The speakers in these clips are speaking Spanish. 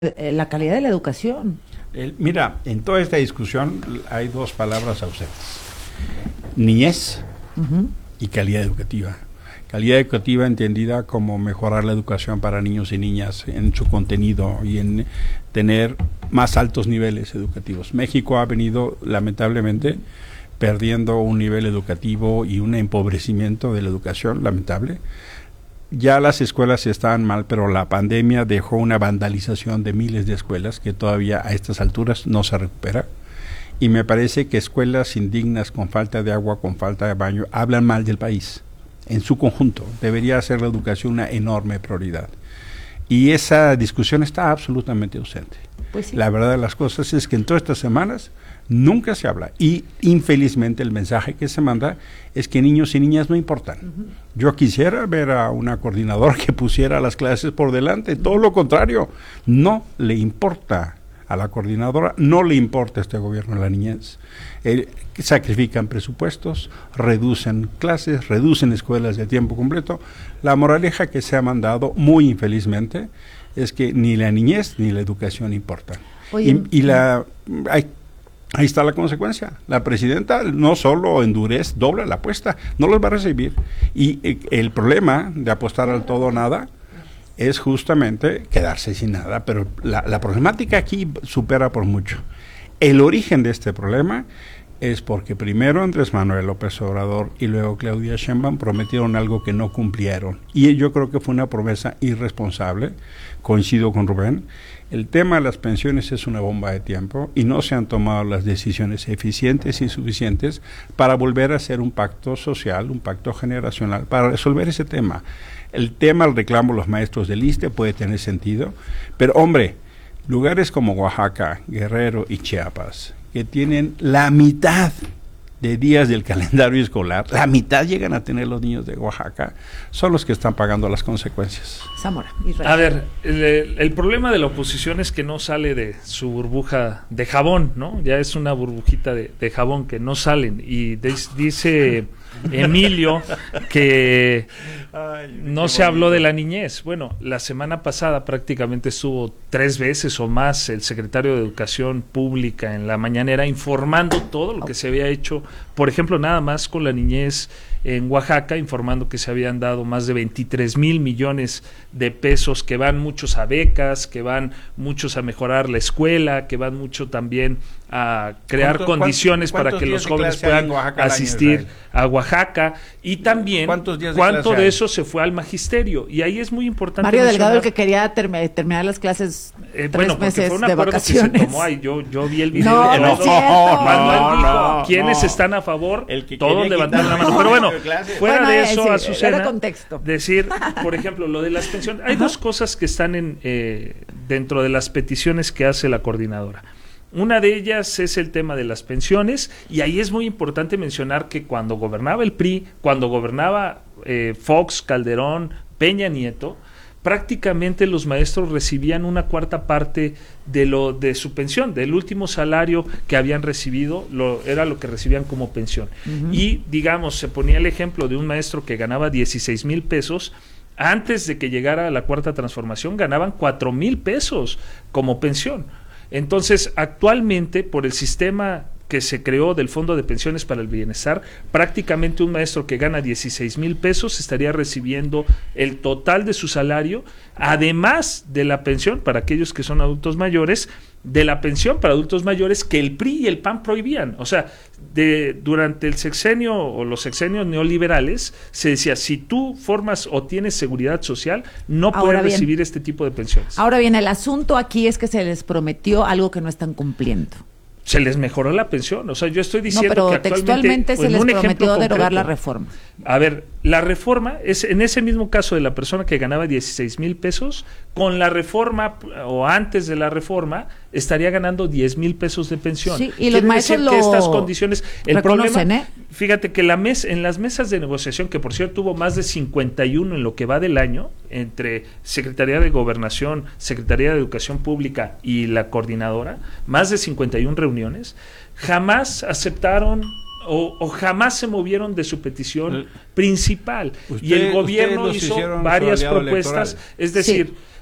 la calidad de la educación. Mira, en toda esta discusión hay dos palabras ausentes: niñez y calidad educativa. Calidad educativa entendida como mejorar la educación para niños y niñas en su contenido y en tener más altos niveles educativos. México ha venido, lamentablemente, perdiendo un nivel educativo y un empobrecimiento de la educación, lamentable. Ya las escuelas están mal, pero la pandemia dejó una vandalización de miles de escuelas que todavía a estas alturas no se recupera. Y me parece que escuelas indignas, con falta de agua, con falta de baño, hablan mal del país en su conjunto. Debería ser la educación una enorme prioridad. Y esa discusión está absolutamente ausente. Pues sí. La verdad de las cosas es que en todas estas semanas nunca se habla. Y infelizmente el mensaje que se manda es que niños y niñas no importan. Yo quisiera ver a una coordinadora que pusiera las clases por delante. Todo lo contrario, no le importa a la coordinadora, no le importa a este gobierno la niñez. Sacrifican presupuestos, reducen clases, reducen escuelas de tiempo completo. La moraleja que se ha mandado, muy infelizmente, es que ni la niñez ni la educación importan. Oye, Ahí está la consecuencia. La presidenta no solo endurece, dobla la apuesta, no los va a recibir. Y el problema de apostar al todo o nada es justamente quedarse sin nada. Pero la problemática aquí supera por mucho. El origen de este problema es porque primero Andrés Manuel López Obrador y luego Claudia Sheinbaum prometieron algo que no cumplieron. Y yo creo que fue una promesa irresponsable. Coincido con Rubén. El tema de las pensiones es una bomba de tiempo y no se han tomado las decisiones eficientes y suficientes para volver a hacer un pacto social, un pacto generacional, para resolver ese tema. El tema, el reclamo de los maestros del ISSSTE puede tener sentido, pero hombre, lugares como Oaxaca, Guerrero y Chiapas, que tienen la mitad de días del calendario escolar, la mitad llegan a tener los niños de Oaxaca, son los que están pagando las consecuencias. Zamora, Israel. A ver, el problema de la oposición es que no sale de su burbuja de jabón, ¿no? Ya es una burbujita de jabón que no salen. Y dice Emilio que no se habló de la niñez. Bueno, la semana pasada prácticamente estuvo 3 veces o más el secretario de Educación Pública en la mañanera informando todo lo que se había hecho, por ejemplo, nada más con la niñez en Oaxaca, informando que se habían dado más de 23,000 millones de pesos, que van muchos a becas, que van muchos a mejorar la escuela, que van mucho también a crear condiciones para que los jóvenes puedan asistir a Oaxaca, y también cuánto de eso se fue al magisterio. Y ahí es muy importante Mario mencionar, Delgado, el que quería terminar las clases 3 meses fue un de acuerdo vacaciones. que se tomó ahí. Yo vi el video. No, dijo quiénes están a favor, todos levantaron la mano. Pero bueno, fuera de eso, Azucena, decir, por ejemplo, lo de las pensiones. Hay dos cosas que están dentro de las peticiones que hace la coordinadora. Una de ellas es el tema de las pensiones, y ahí es muy importante mencionar que cuando gobernaba el PRI, cuando gobernaba Fox, Calderón, Peña Nieto, prácticamente los maestros recibían 1/4 parte de su pensión, del último salario que habían recibido, era lo que recibían como pensión. Y digamos, se ponía el ejemplo de un maestro que ganaba 16,000 pesos. Antes de que llegara a la Cuarta Transformación ganaban 4,000 pesos como pensión. Entonces, actualmente, por el sistema que se creó del Fondo de Pensiones para el Bienestar, prácticamente un maestro que gana 16,000 pesos estaría recibiendo el total de su salario, además de la pensión para aquellos que son adultos mayores, de la pensión para adultos mayores que el PRI y el PAN prohibían. O sea, durante el sexenio o los sexenios neoliberales se decía, si tú formas o tienes seguridad social, no puedes recibir este tipo de pensiones. Ahora bien, el asunto aquí es que se les prometió algo que no están cumpliendo. Se les mejoró la pensión. O sea, yo estoy diciendo pero que textualmente se les prometió derogar la reforma. A ver, la reforma es en ese mismo caso de la persona que ganaba 16,000 pesos, con la reforma o antes de la reforma estaría ganando 10,000 pesos de pensión. Sí, y los maestros que estas condiciones, el problema, fíjate que en las mesas de negociación, que por cierto hubo más de 51 en lo que va del año, entre Secretaría de Gobernación, Secretaría de Educación Pública y la coordinadora, más de 51 reuniones, jamás aceptaron o jamás se movieron de su petición principal. Y el gobierno hizo varias propuestas, es decir,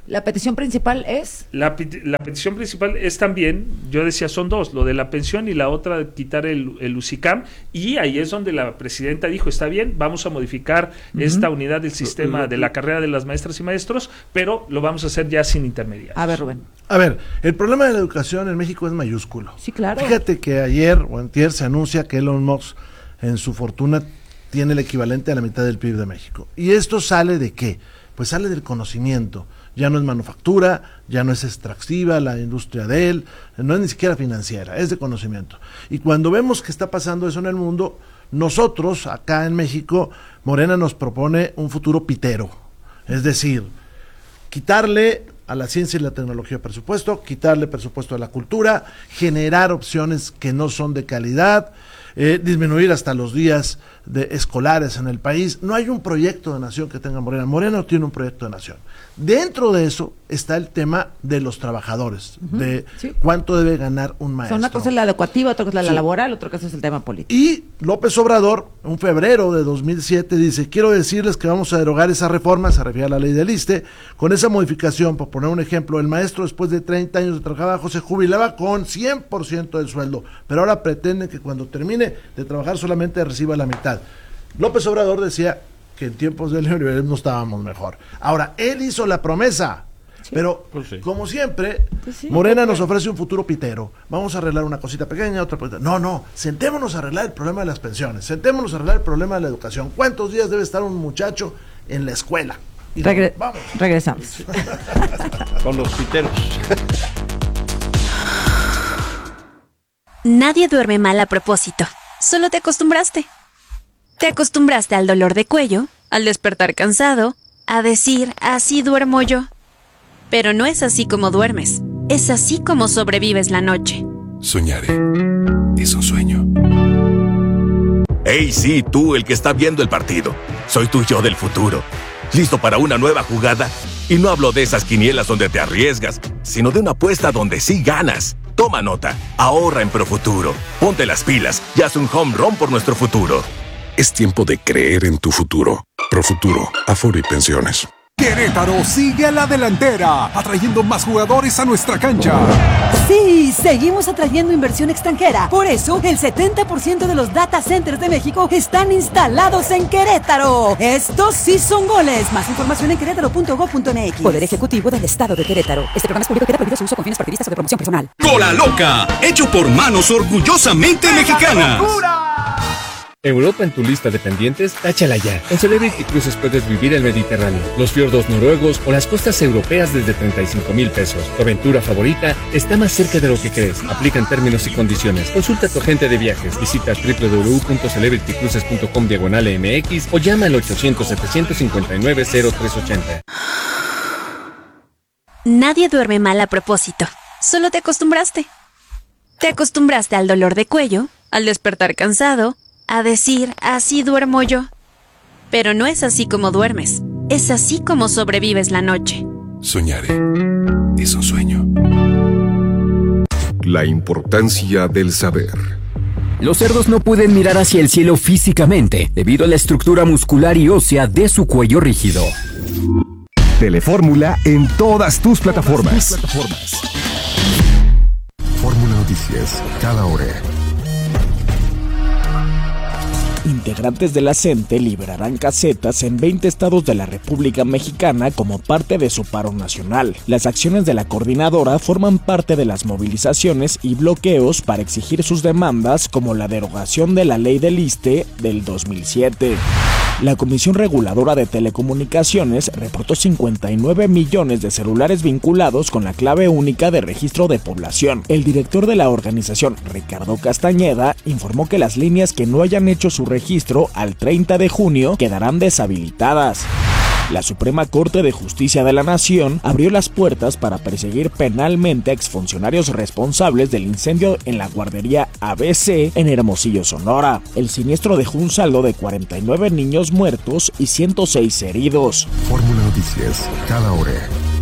¿La petición principal es? La petición principal es también, yo decía, son dos, lo de la pensión y la otra, quitar el UCICAM, y ahí es donde la presidenta dijo, está bien, vamos a modificar esta unidad del sistema de la carrera de las maestras y maestros, pero lo vamos a hacer ya sin intermediarios. A ver, Rubén. A ver, el problema de la educación en México es mayúsculo. Sí, claro. Fíjate que ayer o antier se anuncia que Elon Musk en su fortuna tiene el equivalente a la mitad del PIB de México. ¿Y esto sale de qué? Pues sale del conocimiento. Ya no es manufactura, ya no es extractiva la industria de él, no es ni siquiera financiera, es de conocimiento. Y cuando vemos que está pasando eso en el mundo, nosotros acá en México, Morena nos propone un futuro pitero. Es decir, quitarle a la ciencia y la tecnología presupuesto, quitarle presupuesto a la cultura, generar opciones que no son de calidad, disminuir hasta los días escolares en el país. No hay un proyecto de nación que tenga Morena. Morena no tiene un proyecto de nación. Dentro de eso está el tema de los trabajadores, de cuánto debe ganar un maestro. Una cosa es la educativa, otra cosa es la laboral, otra cosa es el tema político. Y López Obrador, en febrero de 2007, dice, quiero decirles que vamos a derogar esa reforma, se refiere a la ley del ISSSTE, con esa modificación, por poner un ejemplo, el maestro después de 30 años de trabajo se jubilaba con 100% del sueldo, pero ahora pretenden que cuando termine de trabajar solamente reciba la mitad. López Obrador decía que en tiempos del neoliberalismo estábamos mejor. Ahora, él hizo la promesa, pero como siempre, Morena nos ofrece un futuro pitero. Vamos a arreglar una cosita pequeña, otra cosita. No, sentémonos a arreglar el problema de las pensiones, sentémonos a arreglar el problema de la educación. ¿Cuántos días debe estar un muchacho en la escuela? Y vamos. Regresamos. Con los piteros. Nadie duerme mal a propósito, solo te acostumbraste. Te acostumbraste al dolor de cuello, al despertar cansado, a decir, así duermo yo. Pero no es así como duermes, es así como sobrevives la noche. Soñaré. Es un sueño. Hey, sí, tú, el que está viendo el partido. Soy tu yo del futuro. ¿Listo para una nueva jugada? Y no hablo de esas quinielas donde te arriesgas, sino de una apuesta donde sí ganas. Toma nota, ahorra en Profuturo. Ponte las pilas y haz un home run por nuestro futuro. Es tiempo de creer en tu futuro. Profuturo, Afore y Pensiones. Querétaro sigue a la delantera, atrayendo más jugadores a nuestra cancha. Sí, seguimos atrayendo inversión extranjera. Por eso, el 70% de los data centers de México están instalados en Querétaro. Estos sí son goles. Más información en querétaro.gov.mx. Poder Ejecutivo del Estado de Querétaro. Este programa es público y queda prohibido su uso con fines partidistas o de promoción personal. Cola Loca, hecho por manos orgullosamente mexicanas. Europa en tu lista de pendientes, táchala ya. En Celebrity Cruises puedes vivir el Mediterráneo, los fiordos noruegos o las costas europeas desde 35,000 pesos. Tu aventura favorita está más cerca de lo que crees. Aplican términos y condiciones. Consulta a tu agente de viajes. Visita www.celebritycruises.com/MX o llama al 800-759-0380. Nadie duerme mal a propósito, solo te acostumbraste. Te acostumbraste al dolor de cuello, al despertar cansado, a decir, así duermo yo. Pero no es así como duermes, es así como sobrevives la noche. Soñaré. Es un sueño. La importancia del saber. Los cerdos no pueden mirar hacia el cielo físicamente, debido a la estructura muscular y ósea de su cuello rígido. Telefórmula en todas tus plataformas. Fórmula Noticias, cada hora. Integrantes de la CENTE liberarán casetas en 20 estados de la República Mexicana como parte de su paro nacional. Las acciones de la coordinadora forman parte de las movilizaciones y bloqueos para exigir sus demandas, como la derogación de la ley del ISSSTE del 2007. La Comisión Reguladora de Telecomunicaciones reportó 59 millones de celulares vinculados con la clave única de registro de población. El director de la organización, Ricardo Castañeda, informó que las líneas que no hayan hecho su registro al 30 de junio quedarán deshabilitadas. La Suprema Corte de Justicia de la Nación abrió las puertas para perseguir penalmente a exfuncionarios responsables del incendio en la guardería ABC en Hermosillo, Sonora. El siniestro dejó un saldo de 49 niños muertos y 106 heridos. Fórmula Noticias, cada hora.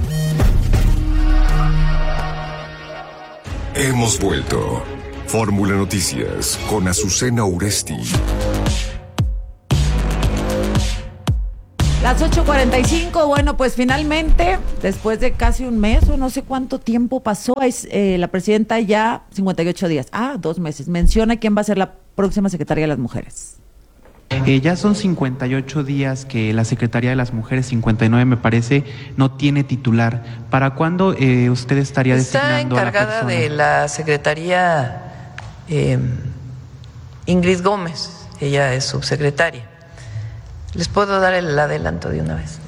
Hemos vuelto. Fórmula Noticias con Azucena Uresti. Las 8:45, bueno, pues finalmente, después de casi un mes o no sé cuánto tiempo pasó, la presidenta ya 58 días, 2 meses, menciona quién va a ser la próxima secretaria de las mujeres. Ya son 58 días que la Secretaría de las Mujeres, 59 me parece, no tiene titular. ¿Para cuándo usted estaría designando a la persona? Está encargada de la Secretaría Ingrid Gómez, ella es subsecretaria. Les puedo dar el adelanto de una vez.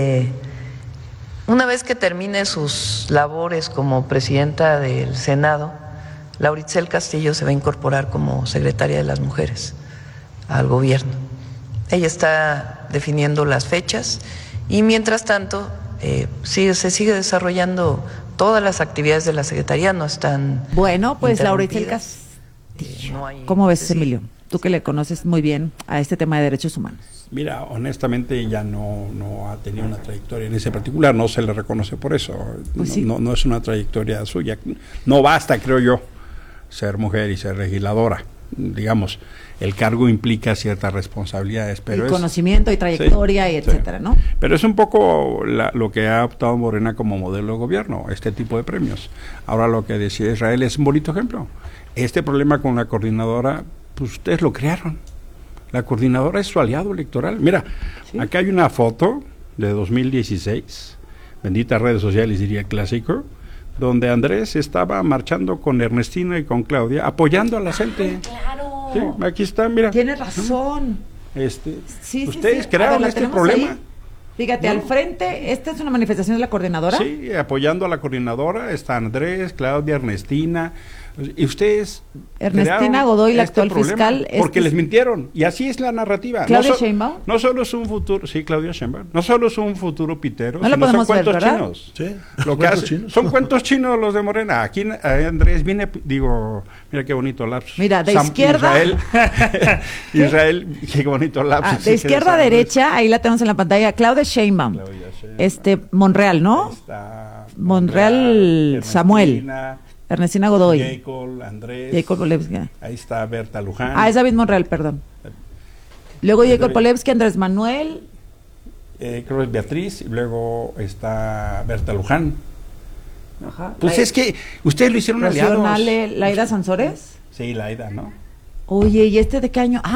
Una vez que termine sus labores como presidenta del Senado, Lauritzel Castillo se va a incorporar como secretaria de las Mujeres al gobierno. Ella está definiendo las fechas y mientras tanto se sigue desarrollando todas las actividades de la Secretaría, no están. Bueno, pues Lauritzel Castillo, ¿cómo ves, Emilio? Tú que le conoces muy bien a este tema de derechos humanos. Mira, honestamente ya no ha tenido una trayectoria en ese particular, no se le reconoce por eso, pues sí. No es una trayectoria suya, no basta, creo yo, ser mujer y ser legisladora, digamos, el cargo implica ciertas responsabilidades, pero y conocimiento y trayectoria, sí, y etcétera, sí. ¿No? Pero es un poco lo que ha optado Morena como modelo de gobierno, este tipo de premios. Ahora lo que decía Israel es un bonito ejemplo. Este problema con la coordinadora, pues ustedes lo crearon. La coordinadora es su aliado electoral. Mira, ¿sí? Acá hay una foto de 2016, benditas redes sociales diría el clásico, donde Andrés estaba marchando con Ernestina y con Claudia, apoyando a la gente. Claro. Sí, aquí está, mira. Tienes razón. Ustedes crearon este problema. Ahí. Fíjate, al frente, esta es una manifestación de la coordinadora. Sí, apoyando a la coordinadora, está Andrés, Claudia, Ernestina. Y ustedes Ernestina Godoy, la actual fiscal, porque les mintieron, y así es la narrativa. Claudia Sheinbaum. No solo es un futuro, sí, Claudia Sheinbaum, no solo es un futuro pitero, no sino son cuentos chinos. Sí. Lo que hace, son cuentos chinos los de Morena. Aquí Andrés viene, mira qué bonito lapsus. Mira, de izquierda Israel, qué bonito lapsus. De izquierda a derecha, ahí la tenemos en la pantalla, Claudia Sheinbaum. Monreal, ¿no? Monreal Samuel. Ernestina Godoy. Jacob, Andrés. Jacob Polevsky. Ahí está Berta Luján. Es David Monreal, perdón. Luego Jacob Polevsky, Andrés Manuel. Creo que es Beatriz. Y luego está Berta Luján. Ajá. Pues es que ustedes lo hicieron aliados. ¿Laida Sansores? Sí, Laida, ¿no? Oye, ¿y este de qué año?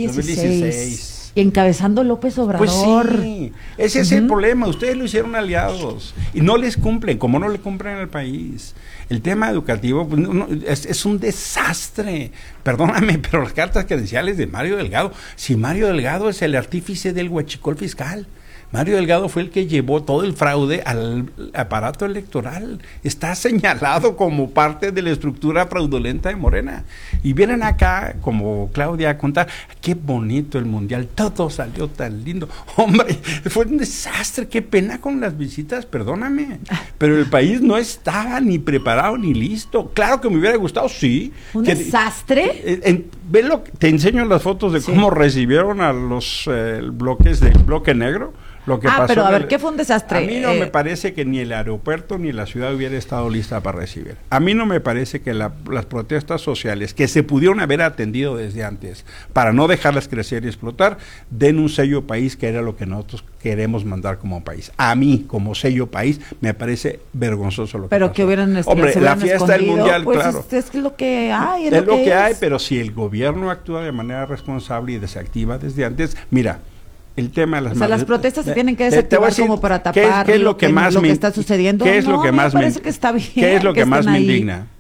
2016. Y encabezando López Obrador. Pues sí, ese es el problema, ustedes lo hicieron aliados y no les cumplen, como no le cumplen al país. El tema educativo pues, es un desastre, perdóname, pero las cartas credenciales de Mario Delgado, si Mario Delgado es el artífice del huachicol fiscal, Mario Delgado fue el que llevó todo el fraude al aparato electoral. Está señalado como parte de la estructura fraudulenta de Morena. Y vienen acá, como Claudia, a contar, qué bonito el Mundial, todo salió tan lindo. Hombre, fue un desastre, qué pena con las visitas, perdóname. Pero el país no estaba ni preparado ni listo. Claro que me hubiera gustado, sí. ¿Un desastre? Te enseño las fotos de cómo recibieron a los bloques del bloque negro. Lo que pasó pero a ver, ¿qué fue un desastre? A mí no me parece que ni el aeropuerto ni la ciudad hubiera estado lista para recibir. A mí no me parece que las protestas sociales, que se pudieron haber atendido desde antes, para no dejarlas crecer y explotar, den un sello país, que era lo que nosotros queremos mandar como país. A mí, como sello país, me parece vergonzoso lo que pero pasó. Que hubieran la fiesta del Mundial, pues claro. Es lo que hay. Es lo que hay, pero si el gobierno actúa de manera responsable y desactiva desde antes, mira, el tema de las las protestas se tienen que desactivar como para tapar ¿qué es lo que está sucediendo. ¿Qué es lo que más parece que está bien? ¿Qué es lo que más me indigna?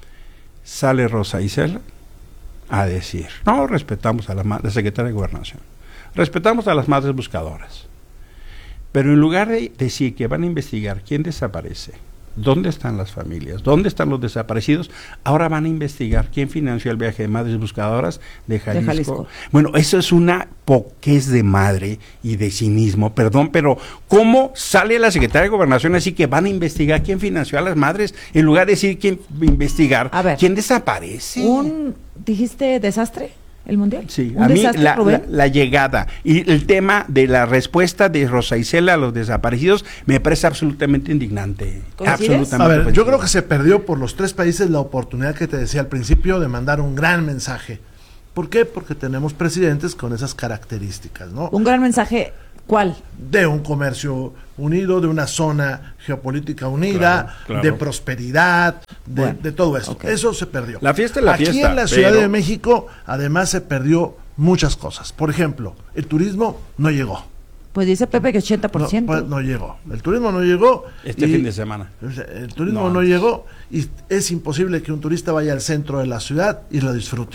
Sale Rosa Isela a decir, no, respetamos a la secretaria de Gobernación, respetamos a las madres buscadoras, pero en lugar de decir que van a investigar quién desaparece, dónde están las familias, dónde están los desaparecidos, ahora van a investigar quién financió el viaje de madres buscadoras de Jalisco. Bueno, eso es una poquez de madre y de cinismo, perdón, pero ¿cómo sale la secretaria de Gobernación así que van a investigar quién financió a las madres, en lugar de decir investigar quién desaparece? ¿Dijiste desastre? ¿El Mundial? Sí, a mí la llegada y el tema de la respuesta de Rosa Isela a los desaparecidos me parece absolutamente indignante. Absolutamente. A ver, yo creo que se perdió por los 3 países la oportunidad que te decía al principio de mandar un gran mensaje. ¿Por qué? Porque tenemos presidentes con esas características, ¿no? Un gran mensaje ¿Cuál? De un comercio unido, de una zona geopolítica unida, claro. De prosperidad, de todo eso. Okay. Eso se perdió. La fiesta es la fiesta. Aquí en la Ciudad de México, además, se perdió muchas cosas. Por ejemplo, el turismo no llegó. Pues dice Pepe que 80%. No, pues no llegó. El turismo no llegó. Fin de semana. El turismo no llegó y es imposible que un turista vaya al centro de la ciudad y lo disfrute.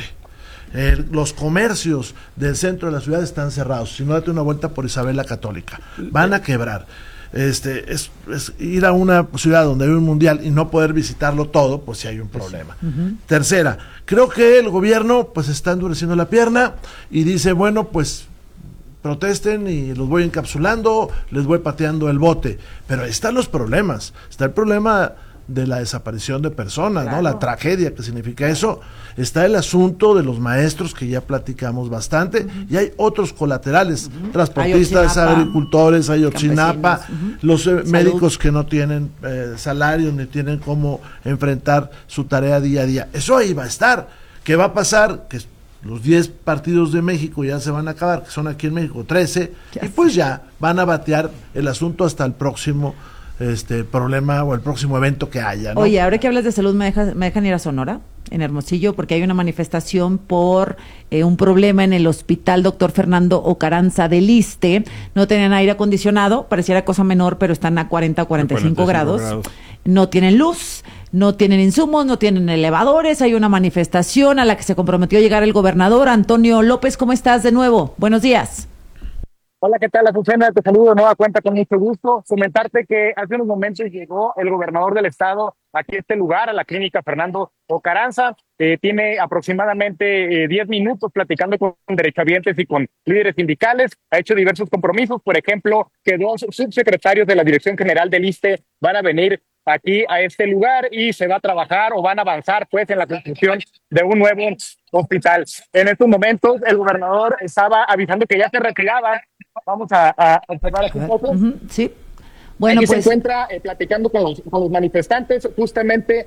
Los comercios del centro de la ciudad están cerrados. Si no, date una vuelta por Isabel la Católica. Van a quebrar. Es ir a una ciudad donde hay un mundial y no poder visitarlo todo, pues sí hay un problema. Tercera, creo que el gobierno pues está endureciendo la pierna y dice, bueno, pues protesten y los voy encapsulando, les voy pateando el bote. Pero ahí están los problemas. Está el problema de la desaparición de personas, claro. ¿No? La tragedia que significa eso. Está el asunto de los maestros, que ya platicamos bastante, y hay otros colaterales, transportistas, agricultores, Ayotzinapa, los médicos que no tienen salarios, ni tienen cómo enfrentar su tarea día a día. Eso ahí va a estar. ¿Qué va a pasar? Que los 10 partidos de México ya se van a acabar, que son aquí en México 13, y pues ya van a batear el asunto hasta el próximo problema o el próximo evento que haya, ¿no? Oye, ahora que hablas de salud, ¿me dejan ir a Sonora, en Hermosillo? Porque hay una manifestación por un problema en el hospital Dr. Fernando Ocaranza del Iste. No tenían aire acondicionado, pareciera cosa menor, pero están a 40 o 45 grados. No tienen luz, no tienen insumos, no tienen elevadores. Hay una manifestación a la que se comprometió a llegar el gobernador Antonio López. ¿Cómo estás de nuevo? Buenos días. Hola, ¿qué tal, Azucena? Te saludo de nueva cuenta con mucho gusto. Comentarte que hace unos momentos llegó el gobernador del estado aquí a este lugar, a la clínica Fernando Ocaranza. Tiene aproximadamente 10 minutos platicando con derechohabientes y con líderes sindicales. Ha hecho diversos compromisos, por ejemplo, que 2 subsecretarios de la Dirección General del ISSSTE van a venir aquí a este lugar y se va a trabajar o van a avanzar pues en la construcción de un nuevo hospital. En estos momentos el gobernador estaba avisando que ya se retiraba. Vamos a observar aquí un poco. Sí. Bueno, aquí pues se encuentra platicando con los manifestantes, justamente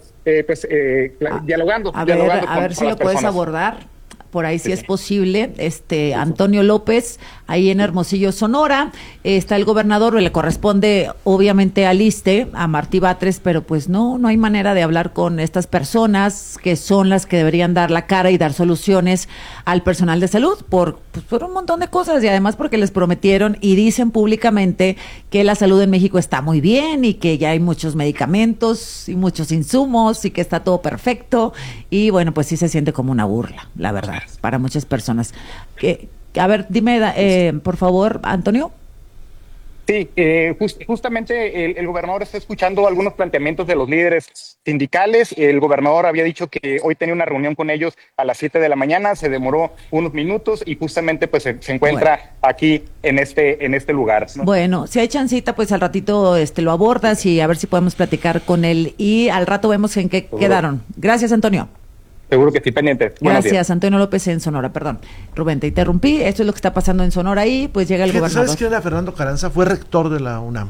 dialogando. A ver si lo puedes abordar. Por ahí sí es posible. Antonio López, ahí en Hermosillo, Sonora, está el gobernador, le corresponde obviamente al ISSSTE, a Martí Batres, pero pues no hay manera de hablar con estas personas que son las que deberían dar la cara y dar soluciones al personal de salud por un montón de cosas, y además porque les prometieron y dicen públicamente que la salud en México está muy bien y que ya hay muchos medicamentos y muchos insumos y que está todo perfecto, y bueno, pues sí se siente como una burla, la verdad, para muchas personas. A ver, dime, por favor, Antonio. Sí, justamente el gobernador está escuchando algunos planteamientos de los líderes sindicales. El gobernador había dicho que hoy tenía una reunión con ellos a las 7 de la mañana, se demoró unos minutos y justamente pues se encuentra aquí en este lugar, ¿no? Bueno, si hay chancita, pues al ratito lo abordas y a ver si podemos platicar con él y al rato vemos en qué quedaron. Gracias, Antonio. Seguro que sí, pendiente. Gracias, Antonio López en Sonora, perdón. Rubén, te interrumpí, esto es lo que está pasando en Sonora y pues llega el gobernador. ¿Sabes quién era Fernando Ocaranza? Fue rector de la UNAM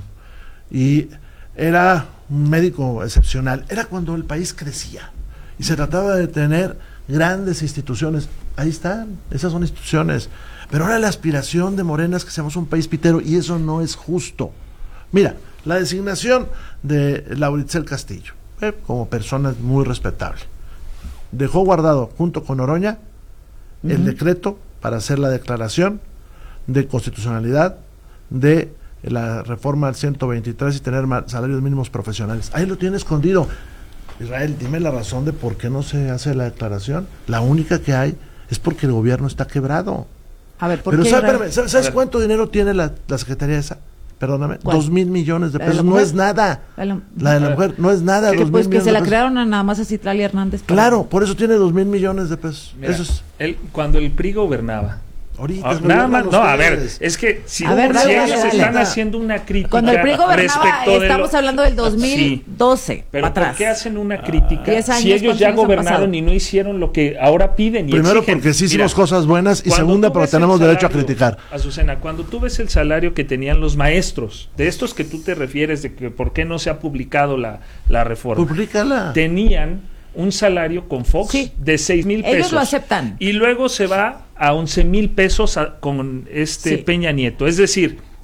y era un médico excepcional. Era cuando el país crecía y se trataba de tener grandes instituciones. Ahí están, esas son instituciones. Pero ahora la aspiración de Morena es que seamos un país pitero y eso no es justo. Mira, la designación de Lauritzell Castillo, como persona muy respetable. Dejó guardado junto con Oroña el decreto para hacer la declaración de constitucionalidad de la reforma al 123 y tener salarios mínimos profesionales. Ahí lo tiene escondido. Israel, dime la razón de por qué no se hace la declaración. La única que hay es porque el gobierno está quebrado. A ver, ¿por qué? Pero ¿sabes cuánto dinero tiene la Secretaría esa? Perdóname, 2,000 millones de pesos, no es nada. La de la mujer no es nada. Pues que se la crearon a nada más a Citlali Hernández. Claro, por eso tiene 2,000 millones de pesos. Mira, eso es. Cuando el PRI gobernaba. Ahorita nada más, no, a ver, es que si ellos están haciendo una crítica. Cuando el PRI gobernaba, estamos hablando del 2012. Sí, pero atrás. ¿por qué hacen una crítica si ellos ya gobernaron y no hicieron lo que ahora piden? Y primero, exigen? Porque sí hicimos cosas buenas y segunda, porque tenemos derecho a criticar. Azucena, cuando tú ves el salario que tenían los maestros, de estos que tú te refieres, de que por qué no se ha publicado la reforma. Publícala. Tenían un salario con Fox de 6,000 pesos. Ellos lo aceptan. Y luego se va a 11,000 pesos con Peña Nieto. Es decir,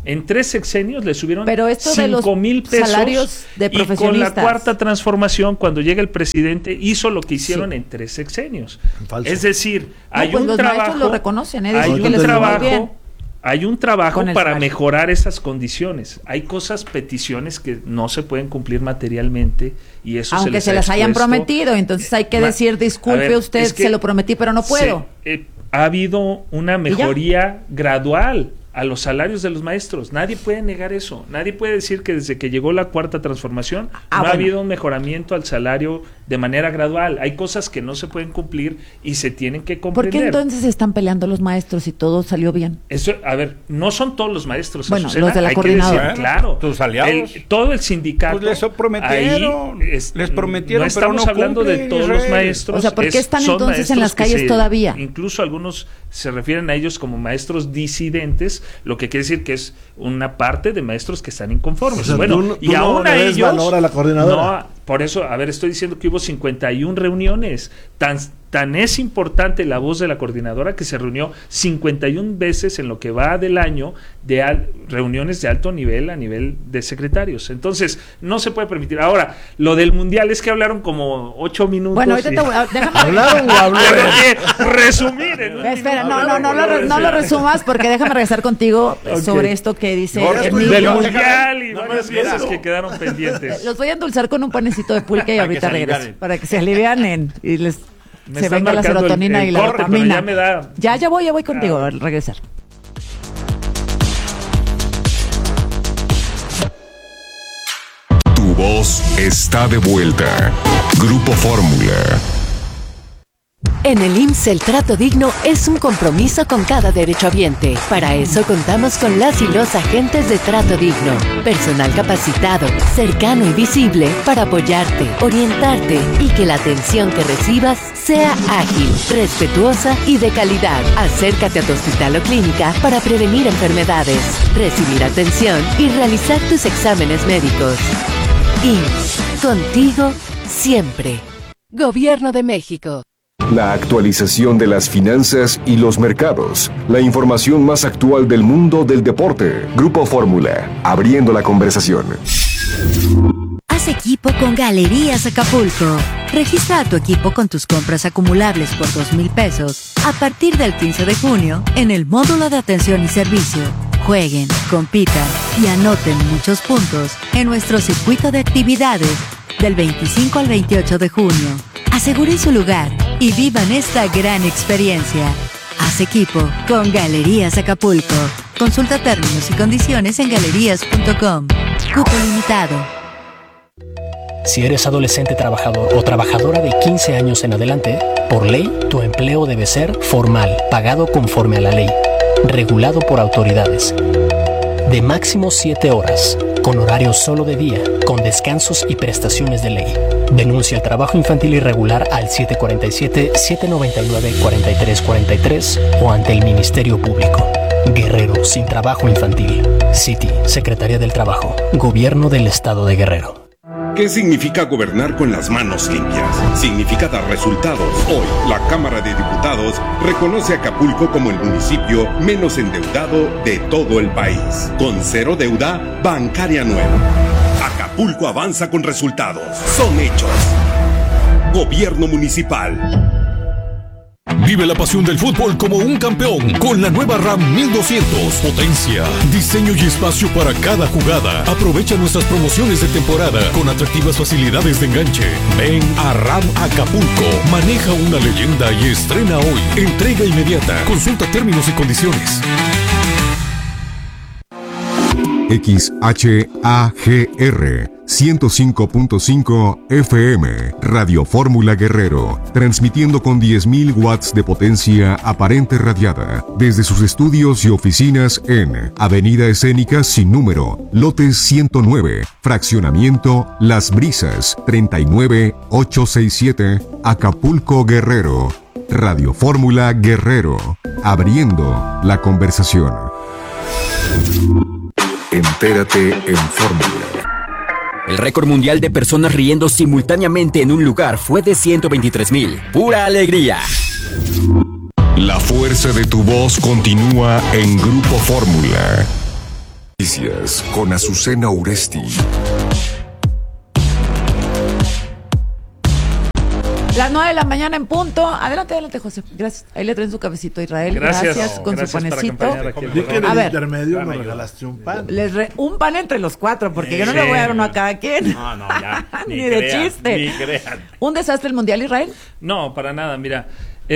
En 3 sexenios le subieron 5,000 pesos salarios de profesionistas. Y con la cuarta transformación, cuando llega el presidente, hizo lo que hicieron en 3 sexenios. Falso. Es decir, hay pues un los trabajo. Maestros lo reconocen, Hay un trabajo para mejorar esas condiciones. Hay peticiones que no se pueden cumplir materialmente y eso aunque se las hayan prometido, entonces hay que decir, disculpe usted, se lo prometí, pero no puedo. Ha habido una mejoría gradual a los salarios de los maestros. Nadie puede negar eso. Nadie puede decir que desde que llegó la cuarta transformación ha habido un mejoramiento al salario de manera gradual. Hay cosas que no se pueden cumplir y se tienen que comprender. ¿Por qué entonces están peleando los maestros y todo salió bien? Eso, no son todos los maestros. Bueno, Azucena, los de la coordinadora. Claro. Tus aliados. Todo el sindicato. Pues les prometieron, no estamos hablando de todos los maestros. O sea, ¿por qué están entonces en las calles todavía? Incluso algunos se refieren a ellos como maestros disidentes, lo que quiere decir que es una parte de maestros que están inconformes. O sea, y aún a ellos valor a la coordinadora. No, por eso, estoy diciendo que hubo 51 reuniones. Tan es importante la voz de la coordinadora que se reunió 51 veces en lo que va del año de reuniones de alto nivel a nivel de secretarios. Entonces, no se puede permitir. Ahora, lo del mundial es que hablaron como 8 minutos. Bueno, ahorita déjame ¿Hablaron o habló? Resumir. Espera, no lo resumas porque déjame regresar contigo sobre esto que dice del mundial y varias cosas que quedaron pendientes. Los voy a endulzar con un panecito de pulque y ahorita regreso para que se alivianen y se venga la serotonina y la dopamina. Ya voy contigo al regresar. Tu voz está de vuelta. Grupo Fórmula. En el IMSS el trato digno es un compromiso con cada derechohabiente. Para eso contamos con las y los agentes de trato digno. Personal capacitado, cercano y visible para apoyarte, orientarte y que la atención que recibas sea ágil, respetuosa y de calidad. Acércate a tu hospital o clínica para prevenir enfermedades, recibir atención y realizar tus exámenes médicos. IMSS, contigo siempre. Gobierno de México. La actualización de las finanzas y los mercados. La información más actual del mundo del deporte. Grupo Fórmula, abriendo la conversación. Haz equipo con Galerías Acapulco. Registra a tu equipo con tus compras acumulables por 2,000 pesos a partir del 15 de junio en el módulo de atención y servicio. Jueguen, compitan y anoten muchos puntos en nuestro circuito de actividades del 25 al 28 de junio. Aseguren su lugar y vivan esta gran experiencia. Haz equipo con Galerías Acapulco. Consulta términos y condiciones en galerías.com. Cupo limitado. Si eres adolescente trabajador o trabajadora de 15 años en adelante, por ley, tu empleo debe ser formal, pagado conforme a la ley, regulado por autoridades, de máximo 7 horas, con horario solo de día, con descansos y prestaciones de ley. Denuncia el trabajo infantil irregular al 747-799-4343 o ante el Ministerio Público. Guerrero sin trabajo infantil. City, Secretaría del Trabajo, Gobierno del Estado de Guerrero. ¿Qué significa gobernar con las manos limpias? Significa dar resultados. Hoy, la Cámara de Diputados reconoce a Acapulco como el municipio menos endeudado de todo el país, con 0 deuda bancaria nueva. Acapulco avanza con resultados. Son hechos. Gobierno Municipal. Vive la pasión del fútbol como un campeón con la nueva RAM 1200. Potencia, diseño y espacio para cada jugada. Aprovecha nuestras promociones de temporada con atractivas facilidades de enganche. Ven a RAM Acapulco. Maneja una leyenda y estrena hoy. Entrega inmediata. Consulta términos y condiciones. XHAGR 105.5 FM Radio Fórmula Guerrero, transmitiendo con 10.000 watts de potencia aparente radiada desde sus estudios y oficinas en Avenida Escénica sin número, lote 109, fraccionamiento Las Brisas, 39867, Acapulco, Guerrero. Radio Fórmula Guerrero, abriendo la conversación. Entérate en Fórmula. El récord mundial de personas riendo simultáneamente en un lugar fue de 123,000. ¡Pura alegría! La fuerza de tu voz continúa en Grupo Fórmula. Noticias con Azucena Uresti. Las 9 de la mañana en punto. Adelante, José. Gracias. Ahí le traen su cafecito a Israel. Gracias con su panecito. A ver, intermedio me regalaste un pan. Un pan entre los cuatro, porque yo no le voy a dar uno a cada quien. No, ya. Ni de chiste. Ni crean. ¿Un desastre el Mundial, Israel? No, para nada. Mira,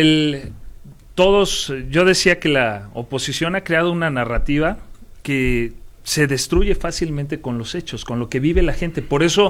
yo decía que la oposición ha creado una narrativa que se destruye fácilmente con los hechos, con lo que vive la gente. Por eso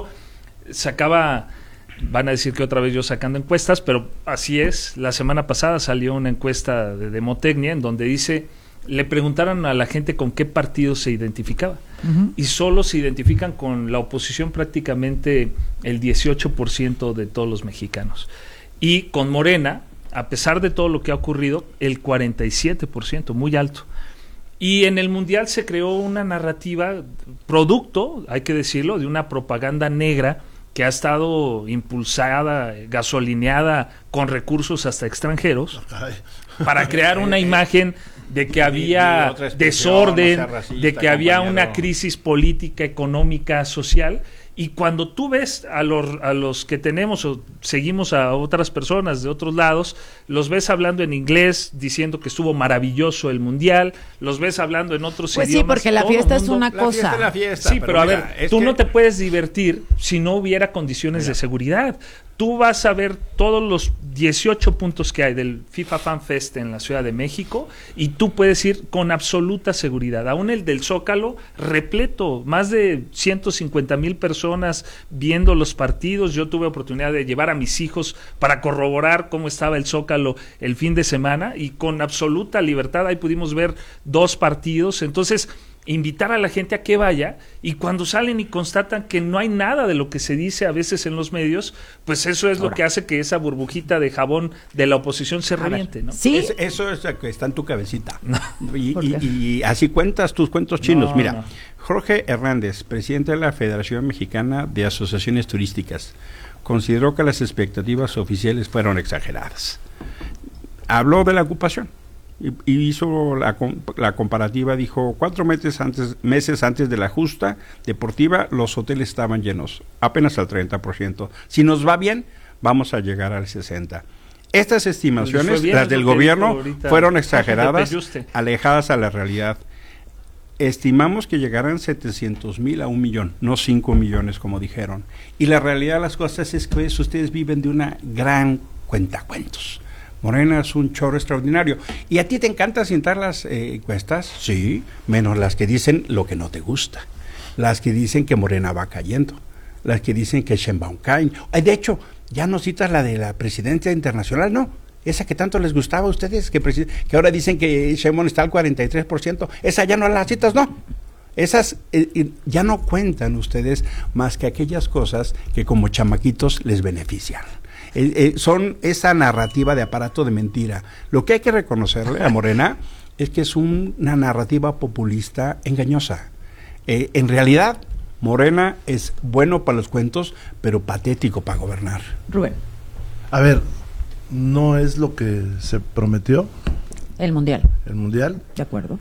van a decir que otra vez yo sacando encuestas, pero así es. La semana pasada salió una encuesta de Demotecnia en donde le preguntaron a la gente con qué partido se identificaba. Y solo se identifican con la oposición prácticamente el 18% de todos los mexicanos. Y con Morena, a pesar de todo lo que ha ocurrido, el 47%, muy alto. Y en el Mundial se creó una narrativa, producto, hay que decirlo, de una propaganda negra que ha estado impulsada, gasolineada con recursos hasta extranjeros, para crear una imagen de que había desorden, de que había una crisis política, económica, social. Y cuando tú ves a los que tenemos o seguimos a otras personas de otros lados, los ves hablando en inglés, diciendo que estuvo maravilloso el Mundial, los ves hablando en otros idiomas. Pues sí, porque la fiesta es una cosa. La fiesta, sí, pero a ver, tú no te puedes divertir si no hubiera condiciones de seguridad. Tú vas a ver todos los 18 puntos que hay del FIFA Fan Fest en la Ciudad de México y tú puedes ir con absoluta seguridad. Aún el del Zócalo, repleto, más de 150,000 personas viendo los partidos. Yo tuve oportunidad de llevar a mis hijos para corroborar cómo estaba el Zócalo el fin de semana y con absoluta libertad ahí pudimos ver 2 partidos. Entonces, invitar a la gente a que vaya, y cuando salen y constatan que no hay nada de lo que se dice a veces en los medios, pues eso es lo que hace que esa burbujita de jabón de la oposición se reviente, ¿no? Sí. Eso es lo que está en tu cabecita. No. Y así cuentas tus cuentos chinos. Mira, Jorge Hernández, presidente de la Federación Mexicana de Asociaciones Turísticas, consideró que las expectativas oficiales fueron exageradas. Habló de la ocupación. Y hizo la comparativa, dijo, 4 meses antes de la justa deportiva, los hoteles estaban llenos, apenas al 30%. Si nos va bien, vamos a llegar al 60%. Estas estimaciones, las del gobierno, fueron exageradas, alejadas a la realidad. Estimamos que llegarán 700,000 a 1 millón, no 5 millones como dijeron. Y la realidad de las cosas es que ustedes viven de una gran cuentacuentos. Morena es un chorro extraordinario. ¿Y a ti te encanta citar las encuestas? Sí, menos las que dicen lo que no te gusta. Las que dicen que Morena va cayendo. Las que dicen que Sheinbaum cae. De hecho, ya no citas la de la presidencia internacional, ¿no? Esa que tanto les gustaba a ustedes, que ahora dicen que Sheinbaum está al 43%. Esa ya no la citas, ¿no? Esas ya no cuentan ustedes más que aquellas cosas que como chamaquitos les benefician. Son esa narrativa de aparato de mentira. Lo que hay que reconocerle a Morena es que es una narrativa populista engañosa. En realidad, Morena es bueno para los cuentos, pero patético para gobernar. Rubén. A ver, ¿no es lo que se prometió? El Mundial. El Mundial. De acuerdo.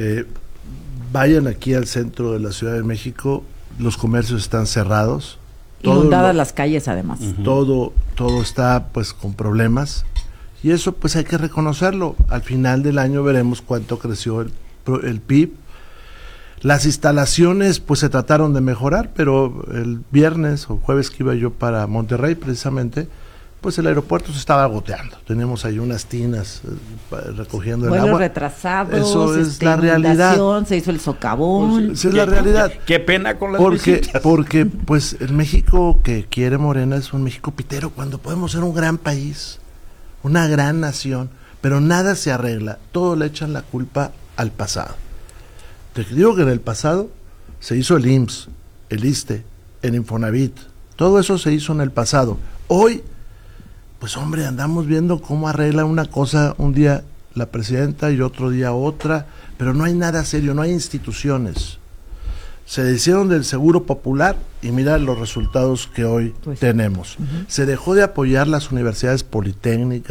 Vayan aquí al centro de la Ciudad de México, los comercios están cerrados. Inundadas las calles además. Todo está pues con problemas y eso pues hay que reconocerlo. Al final del año veremos cuánto creció el PIB. Las instalaciones pues se trataron de mejorar, pero el viernes o jueves que iba yo para Monterrey precisamente, pues el aeropuerto se estaba goteando. Teníamos ahí unas tinas recogiendo el agua. Vuelos retrasados. Eso es la realidad. Se hizo el socavón. Pues, esa es la realidad. Qué pena con las visitas. Porque pues el México que quiere Morena es un México pitero, cuando podemos ser un gran país, una gran nación, pero nada se arregla. Todo le echan la culpa al pasado. Te digo que en el pasado se hizo el IMSS, el ISSSTE, el Infonavit. Todo eso se hizo en el pasado. Hoy pues hombre, andamos viendo cómo arregla una cosa un día la presidenta y otro día otra, pero no hay nada serio, no hay instituciones. Se hicieron del Seguro Popular y mira los resultados que hoy tenemos. Se dejó de apoyar las universidades politécnicas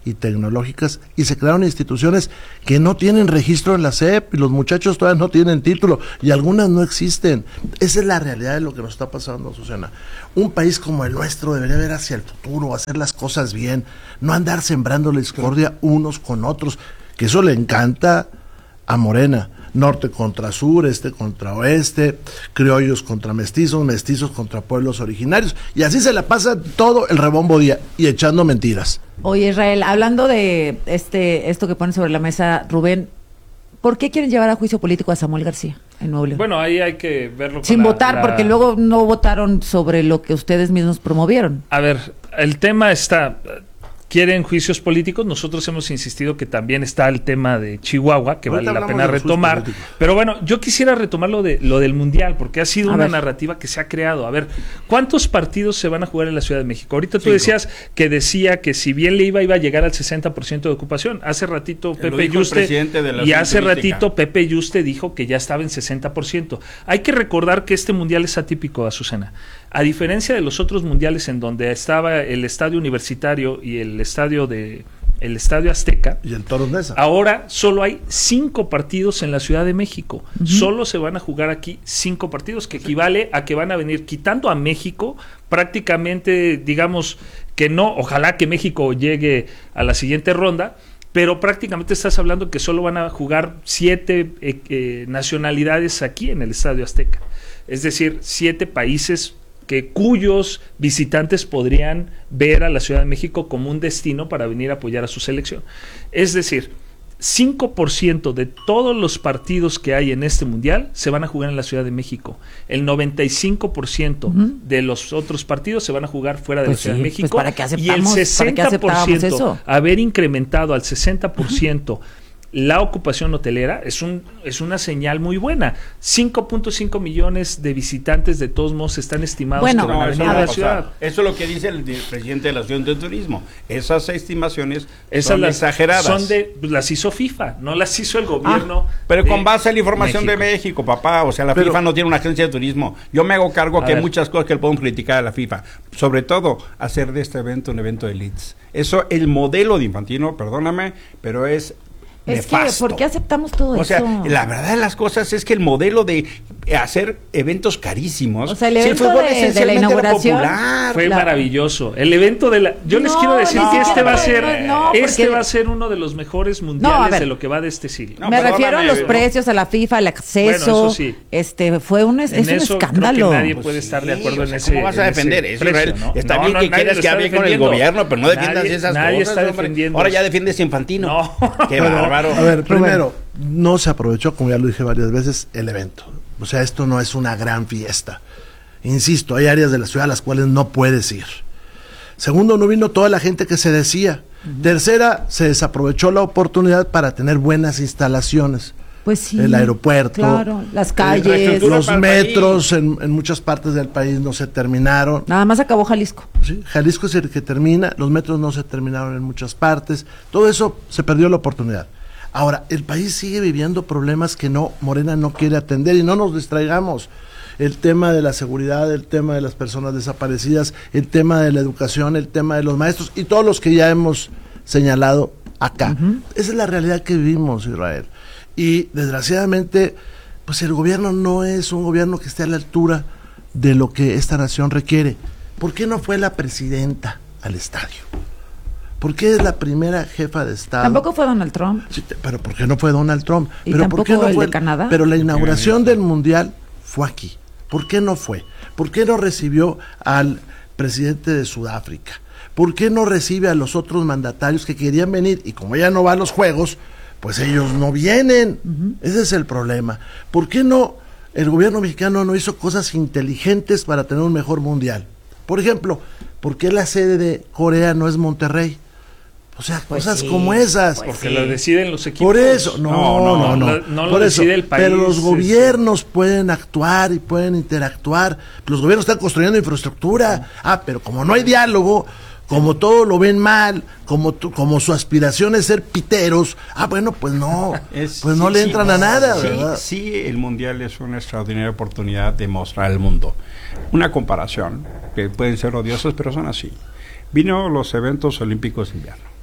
y tecnológicas, y se crearon instituciones que no tienen registro en la SEP, y los muchachos todavía no tienen título, y algunas no existen. Esa es la realidad de lo que nos está pasando, Susana. Un país como el nuestro debería ver hacia el futuro, hacer las cosas bien, no andar sembrando la discordia unos con otros, que eso le encanta a Morena. Norte contra sur, este contra oeste, criollos contra mestizos, mestizos contra pueblos originarios, y así se la pasa todo el rebombo día y echando mentiras. Oye, Israel, hablando de esto que pone sobre la mesa Rubén, ¿por qué quieren llevar a juicio político a Samuel García en Nuevo León? Bueno, ahí hay que verlo sin votar, porque luego no votaron sobre lo que ustedes mismos promovieron. A ver, el tema está... Quieren juicios políticos, nosotros hemos insistido que también está el tema de Chihuahua, que ahorita vale la pena retomar, pero bueno, yo quisiera retomar lo del Mundial, porque ha sido una narrativa que se ha creado. A ver, ¿cuántos partidos se van a jugar en la Ciudad de México? Ahorita tú decías que si bien le iba a llegar al 60% de ocupación. Hace ratito Pepe Yuste dijo que ya estaba en 60%. Hay que recordar que este Mundial es atípico, Azucena. A diferencia de los otros mundiales en donde estaba el estadio universitario y el estadio Azteca y el Toros Neza, ahora solo hay 5 partidos en la Ciudad de México. Solo se van a jugar aquí 5 partidos, que equivale a que van a venir quitando a México prácticamente, digamos que no, ojalá que México llegue a la siguiente ronda, pero prácticamente estás hablando que solo van a jugar 7 nacionalidades aquí en el Estadio Azteca. Es decir, 7 países cuyos visitantes podrían ver a la Ciudad de México como un destino para venir a apoyar a su selección. Es decir, 5% de todos los partidos que hay en este mundial se van a jugar en la Ciudad de México. El 95% de los otros partidos se van a jugar fuera de la Ciudad de México. ¿Para qué y el 60%, haber incrementado al 60% la ocupación hotelera es una señal muy buena. 5.5 millones de visitantes de todos modos están estimados que van a venir a la ciudad. Eso es lo que dice el presidente de la Asociación de Turismo. Esas estimaciones son exageradas. Las hizo FIFA, no las hizo el gobierno. Pero con base en la información de México, papá. O sea, la FIFA no tiene una agencia de turismo. Yo me hago cargo que hay muchas cosas que le podemos criticar a la FIFA. Sobre todo, hacer de este evento un evento de elites. Eso, el modelo de Infantino, perdóname, pero es nefasto. ¿Por qué aceptamos todo eso? O sea, la verdad de las cosas es que el modelo de hacer eventos carísimos, o sea, el evento de la inauguración fue maravilloso. El evento yo les quiero decir que este va a ser uno de los mejores mundiales de lo que va de este siglo. Me refiero a los precios, a la FIFA, al acceso. Bueno, eso sí. Fue un escándalo. Creo que nadie puede estar de acuerdo en ese. ¿Cómo vas a defender eso? Precio, ¿no? Está bien que quieras que hable con el gobierno, pero no defiendas esas cosas. Nadie está defendiendo. Ahora ya defiendes Infantino. No. Qué bárbaro. A ver, primero, no se aprovechó, como ya lo dije varias veces, el evento. O sea, esto no es una gran fiesta. Insisto, hay áreas de la ciudad a las cuales no puedes ir. Segundo, no vino toda la gente que se decía. Tercera, se desaprovechó la oportunidad para tener buenas instalaciones. Pues sí. El aeropuerto, claro, las calles, los metros en muchas partes del país no se terminaron. Nada más acabó Jalisco. Sí, Jalisco es el que termina, los metros no se terminaron en muchas partes. Todo eso se perdió la oportunidad. Ahora, el país sigue viviendo problemas que Morena no quiere atender, y no nos distraigamos. El tema de la seguridad, el tema de las personas desaparecidas, el tema de la educación, el tema de los maestros y todos los que ya hemos señalado acá. Esa es la realidad que vivimos, Israel. Y desgraciadamente, pues el gobierno no es un gobierno que esté a la altura de lo que esta nación requiere. ¿Por qué no fue la presidenta al estadio? ¿Por qué es la primera jefa de Estado? Tampoco fue Donald Trump. Sí, pero ¿por qué no fue Donald Trump? ¿Y pero tampoco ¿por qué no fue el de Canadá? Pero la inauguración del Mundial fue aquí. ¿Por qué no fue? ¿Por qué no recibió al presidente de Sudáfrica? ¿Por qué no recibe a los otros mandatarios que querían venir? Y como ella no va a los Juegos, pues ellos no vienen. Ese es el problema. ¿Por qué no el gobierno mexicano no hizo cosas inteligentes para tener un mejor Mundial? Por ejemplo, ¿por qué la sede de Corea no es Monterrey? O sea, pues cosas como esas. Porque lo deciden los equipos. Por eso, no lo decide el país. Pero los gobiernos pueden actuar y pueden interactuar. Los gobiernos están construyendo infraestructura. Pero como no hay diálogo, como todo lo ven mal, como su aspiración es ser piteros, bueno, pues no, no le entran a nada, ¿verdad? Sí, el Mundial es una extraordinaria oportunidad de mostrar al mundo. Una comparación, que pueden ser odiosas, pero son así. Vino los eventos olímpicos de invierno.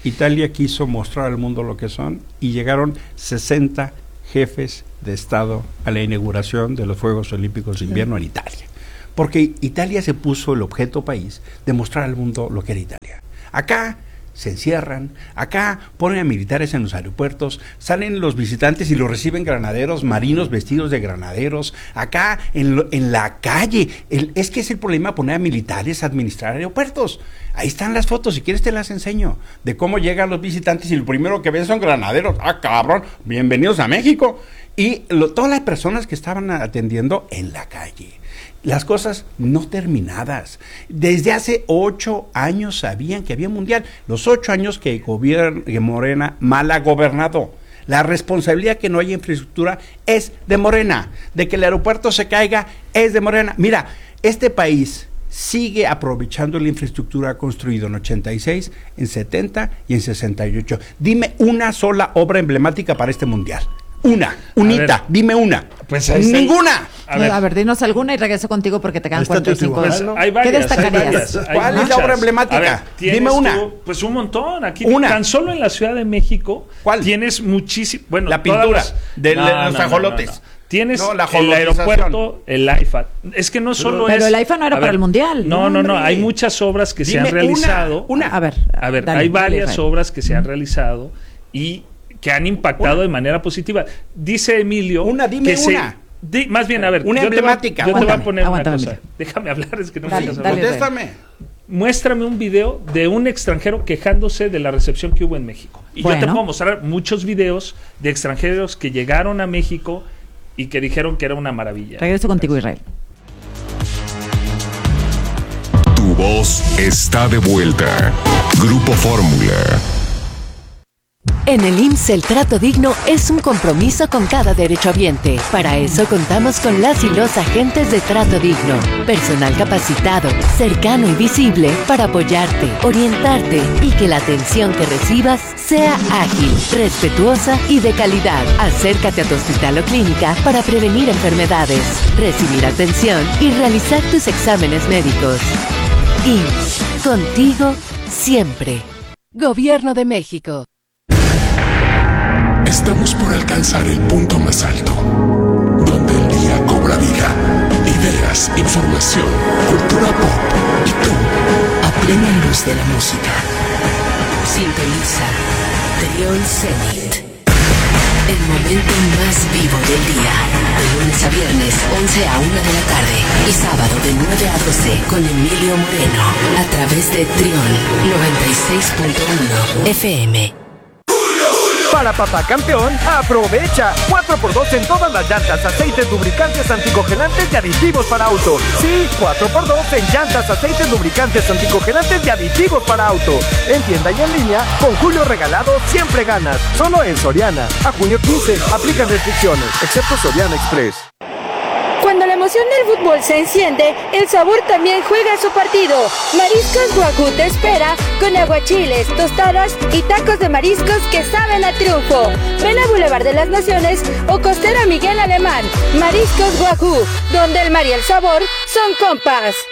Italia quiso mostrar al mundo lo que son y llegaron 60 jefes de Estado a la inauguración de los Juegos Olímpicos de Invierno en Italia. Porque Italia se puso el objeto país de mostrar al mundo lo que era Italia. Acá se encierran, acá ponen a militares en los aeropuertos, salen los visitantes y los reciben granaderos, marinos vestidos de granaderos, acá en la calle, es que es el problema poner a militares a administrar aeropuertos. Ahí están las fotos, si quieres te las enseño, de cómo llegan los visitantes y lo primero que ven son granaderos. ¡Ah, cabrón! ¡Bienvenidos a México! Y todas las personas que estaban atendiendo en la calle. Las cosas no terminadas. Desde hace 8 años sabían que había mundial. Los 8 años que Morena mal ha gobernado. La responsabilidad que no haya infraestructura es de Morena. De que el aeropuerto se caiga es de Morena. Mira, este país sigue aprovechando la infraestructura construida en 86, en 70 y en 68. Dime una sola obra emblemática para este mundial. Unita, dime una. Pues ninguna. A ver, dinos alguna y regreso contigo porque te quedan 4 o 5 pues hay varias, ¿qué destacarías? ¿Cuál es la obra emblemática? Ver, dime una. Pues un montón. Aquí tan solo en la Ciudad de México. ¿Cuál? Tienes muchísimo. Bueno, la pintura de los ajolotes. No. Tienes el aeropuerto, el AIFA. Es que no solo pero el AIFA no era para el mundial. No. Hay muchas obras que se han realizado. A ver, dale, hay varias obras que se han realizado y que han impactado de manera positiva. Dice Emilio. Dime una. Más bien, a ver. Una emblemática. Yo te voy a poner una cosa. Déjame hablar, es que no me dejas hablar. Contéstame. Muéstrame un video de un extranjero quejándose de la recepción que hubo en México. Y yo te puedo mostrar muchos videos de extranjeros que llegaron a México y que dijeron que era una maravilla. Regreso contigo, Israel. Tu voz está de vuelta. Grupo Fórmula. En el IMSS el trato digno es un compromiso con cada derechohabiente. Para eso contamos con las y los agentes de trato digno. Personal capacitado, cercano y visible para apoyarte, orientarte y que la atención que recibas sea ágil, respetuosa y de calidad. Acércate a tu hospital o clínica para prevenir enfermedades, recibir atención y realizar tus exámenes médicos. IMSS, contigo siempre. Gobierno de México. Estamos por alcanzar el punto más alto, donde el día cobra vida, ideas, información, cultura pop y tú, a plena luz de la música. Sintoniza Trión Zenit, el momento más vivo del día, de lunes a viernes, 11 a 1 de la tarde y sábado de 9 a 12 con Emilio Moreno, a través de Trión 96.1 FM. Para Papá Campeón, aprovecha 4x2 en todas las llantas, aceites, lubricantes, anticongelantes y aditivos para auto. Sí, 4x2 en llantas, aceites, lubricantes, anticongelantes y aditivos para auto. En tienda y en línea, con Julio Regalado siempre ganas. Solo en Soriana. A junio 15, aplican restricciones, excepto Soriana Express. Cuando la emoción del fútbol se enciende, el sabor también juega su partido. Mariscos Wagyu te espera con aguachiles, tostadas y tacos de mariscos que saben a triunfo. Ven a Boulevard de las Naciones o Costera Miguel Alemán. Mariscos Wagyu, donde el mar y el sabor son compas.